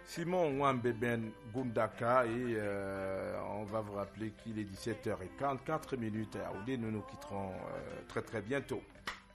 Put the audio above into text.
Simon Wambeben Gundaka et on va vous rappeler qu'il est 17h44 minutes. Nous nous quitterons très très bientôt.